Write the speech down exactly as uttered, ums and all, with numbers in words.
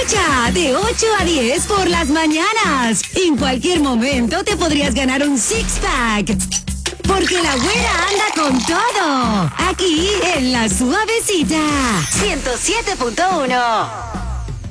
Escucha, de ocho a diez por las mañanas. En cualquier momento te podrías ganar un six-pack. Porque la güera anda con todo. Aquí en La Suavecita. ciento siete punto uno.